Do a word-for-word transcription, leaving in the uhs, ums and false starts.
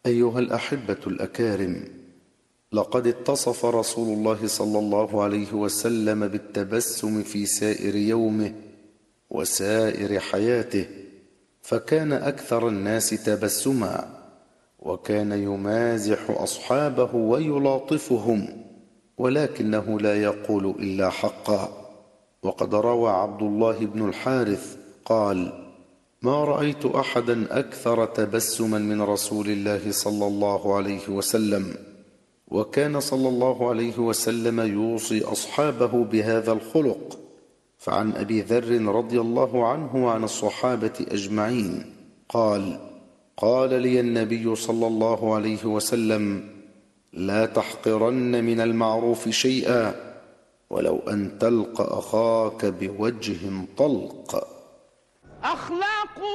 أيها الأحبة الأكارم، لقد اتصف رسول الله صلى الله عليه وسلم بالتبسم في سائر يومه وسائر حياته، فكان أكثر الناس تبسما، وكان يمازح أصحابه ويلاطفهم، ولكنه لا يقول إلا حقا. وقد روى عبد الله بن الحارث قال: ما رأيت أحدا أكثر تبسما من رسول الله صلى الله عليه وسلم. وكان صلى الله عليه وسلم يوصي أصحابه بهذا الخلق. فعن أبي ذر رضي الله عنه وعن الصحابة أجمعين قال: قال لي النبي صلى الله عليه وسلم: لا تحقرن من المعروف شيئا ولو أن تلقى أخاك بوجه طلق. أخلاق